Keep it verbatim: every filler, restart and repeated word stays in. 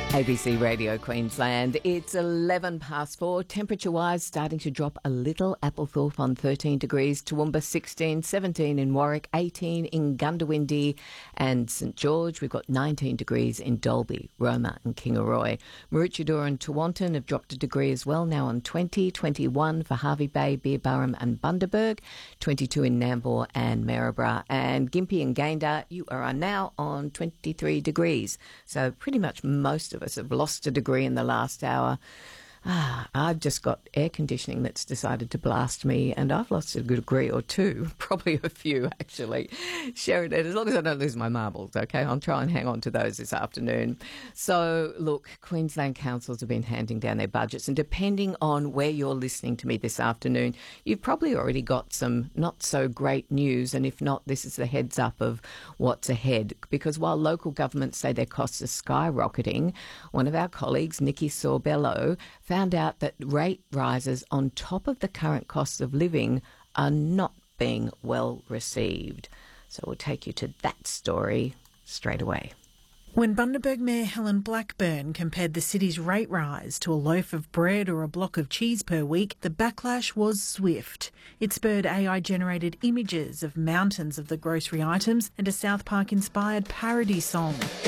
A B C Radio Queensland. It's eleven past four. Temperature-wise, starting to drop a little. Applethorpe on thirteen degrees, Toowoomba sixteen, seventeen in Warwick, eighteen in Gundawindi and St George. We've got nineteen degrees in Dalby, Roma and Kingaroy. Maroochydore and Tewantin have dropped a degree as well, now on twenty, twenty-one for Hervey Bay, Beerburrum and Bundaberg, twenty-two in Nambour and Maryborough. And Gympie and Gayndah, you are now on twenty-three degrees. So pretty much most of us have lost a degree in the last hour. Ah, I've just got air conditioning that's decided to blast me, and I've lost a good degree or two, probably a few actually. Sheridan, as long as I don't lose my marbles, okay, I'll try and hang on to those this afternoon. So, look, Queensland councils have been handing down their budgets, and depending on where you're listening to me this afternoon, you've probably already got some not so great news, and if not, this is the heads up of what's ahead. Because while local governments say their costs are skyrocketing, one of our colleagues, Nikki Sorbello, found out that rate rises on top of the current costs of living are not being well received. So we'll take you to that story straight away. When Bundaberg Mayor Helen Blackburn compared the city's rate rise to a loaf of bread or a block of cheese per week, the backlash was swift. It spurred A I-generated images of mountains of the grocery items and a South Park-inspired parody song.